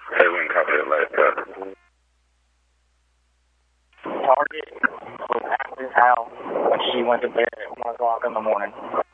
Hey, we can copy that last time. Target was at his house when she went to bed at 1 o'clock in the morning.